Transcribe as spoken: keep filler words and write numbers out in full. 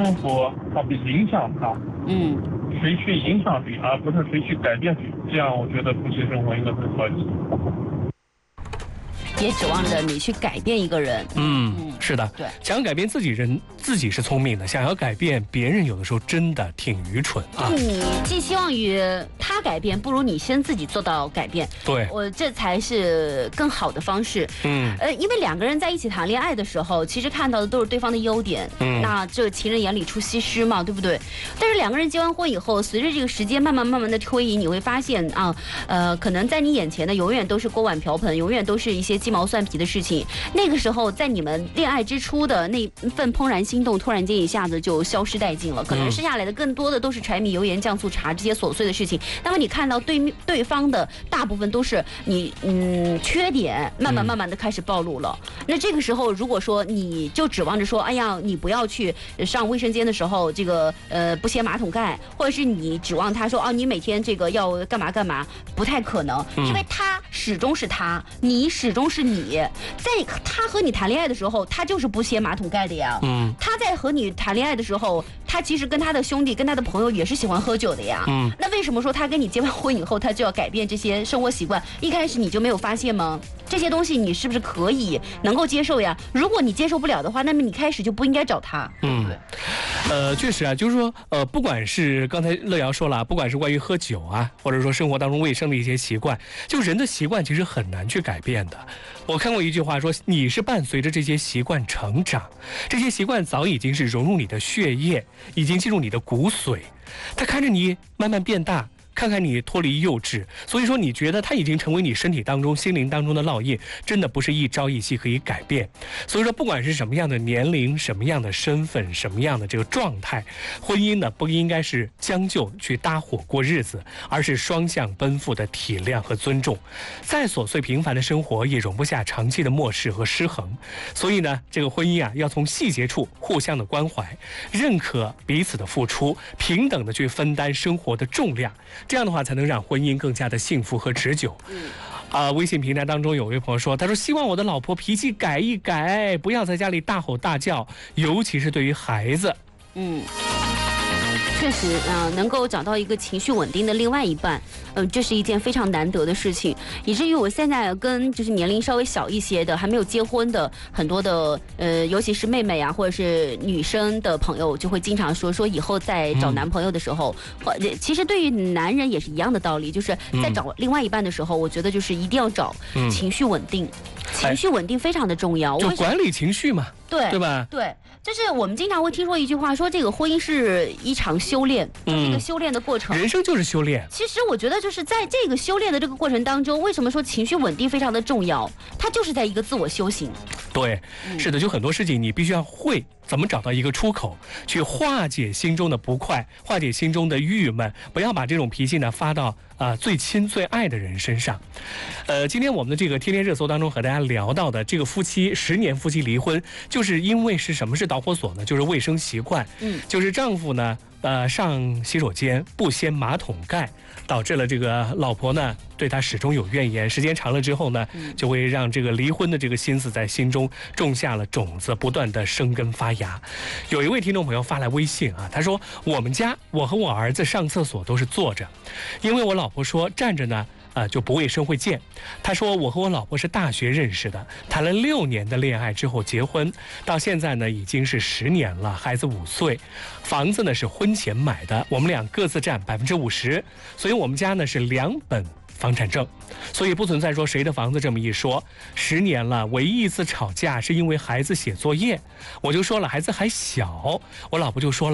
生活好比影响他， 嗯， 谁去影响谁，而不是谁去改变谁，这样我觉得夫妻生活应该会好一些。 别指望着你去改变一个人。 嗯，嗯是的， 对， 想要改变自己人，自己是聪明的；想要改变别人，有的时候真的挺愚蠢啊。 你寄希望于他改变，不如你先自己做到改变。 对， 我这才是更好的方式。 嗯， 呃，因为两个人在一起谈恋爱的时候，其实看到的都是对方的优点。 嗯， 那这情人眼里出西施嘛，对不对？但是两个人结完婚以后，随着这个时间慢慢慢慢的推移，你会发现啊，呃，可能在你眼前的永远都是锅碗瓢盆，永远都是一些鸡毛蒜皮的事情。那个时候，在你们恋爱之初的那份怦然心动，突然间一下子就消失殆尽了。可能剩下来的更多的都是柴米油盐酱醋茶这些琐碎的事情。那么你看到对对方的大部分都是你嗯缺点，慢慢慢慢的开始暴露了。嗯、那这个时候，如果说你就指望着说，哎呀，你不要去上卫生间的时候，这个呃不掀马桶盖，或者是你指望他说，哦，你每天这个要干嘛干嘛，不太可能， 嗯、 因为他始终是他，你始终是你。在他和你谈恋爱的时候，他就是不掀马桶盖的呀。 嗯， 他在和你谈恋爱的时候，他其实跟他的兄弟、跟他的朋友也是喜欢喝酒的呀。 嗯， 那为什么说他跟你结完婚以后，他就要改变这些生活习惯？一开始你就没有发现吗？这些东西你是不是可以能够接受呀？如果你接受不了的话，那么你开始就不应该找他。 嗯，对。呃，确实啊，就是说，呃，不管是刚才乐瑶说了，不管是关于喝酒啊，或者说生活当中卫生的一些习惯，就人的习惯其实很难去改变的。我看过一句话说，你是伴随着这些习惯成长，这些习惯早已经是融入你的血液，已经进入你的骨髓，它看着你慢慢变大。看看你脱离幼稚，所以说你觉得它已经成为你身体当中、心灵当中的烙印，真的不是一朝一夕可以改变。所以说，不管是什么样的年龄、什么样的身份、什么样的这个状态，婚姻呢不应该是将就去搭伙过日子，而是双向奔赴的体谅和尊重。再琐碎平凡的生活也容不下长期的漠视和失衡。所以呢，这个婚姻啊，要从细节处互相的关怀，认可彼此的付出，平等的去分担生活的重量。这样的话才能让婚姻更加的幸福和持久。嗯，啊、呃，微信平台当中有位朋友说，他说希望我的老婆脾气改一改，不要在家里大吼大叫，尤其是对于孩子。 嗯。确实，啊、呃，能够找到一个情绪稳定的另外一半，嗯、呃，这是一件非常难得的事情。以至于我现在跟就是年龄稍微小一些的、还没有结婚的很多的，呃，尤其是妹妹啊，或者是女生的朋友，就会经常说说以后在找男朋友的时候，或、嗯、其实对于男人也是一样的道理，就是在找另外一半的时候，我觉得就是一定要找情绪稳定，嗯、情绪稳定非常的重要， 就管理情绪嘛。 对对吧？ 对，就是我们经常会听说一句话，说这个婚姻是一场修炼，就是一个修炼的过程。 人生就是修炼。 其实我觉得就是在这个修炼的这个过程当中，为什么说情绪稳定非常的重要？它就是在一个自我修行。 对，是的，就很多事情你必须要会怎么找到一个出口，去化解心中的不快，化解心中的郁闷，不要把这种脾气呢发到啊、呃、最亲最爱的人身上。呃，今天我们的这个天天热搜当中和大家聊到的这个夫妻十年夫妻离婚，就是因为是什么是导火索呢？就是卫生习惯，嗯，就是丈夫呢。呃，上洗手间不掀马桶盖，导致了这个老婆呢对他始终有怨言。时间长了之后呢，就会让这个离婚的这个心思在心中种下了种子，不断的生根发芽。有一位听众朋友发来微信啊，他说：“我们家我和我儿子上厕所都是坐着，因为我老婆说站着呢。”啊，就不卫生会溅。他说我和我老婆是大学认识的，谈了六年的恋爱之后结婚，到现在呢已经是十年了，孩子五岁，房子呢是婚前买的，我们俩各自占百分之五十，所以我们家呢是两本房产证，所以不存在说谁的房子这么一说。十年了，唯一一次吵架是因为孩子写作业，我就说了孩子还小，我老婆就说了。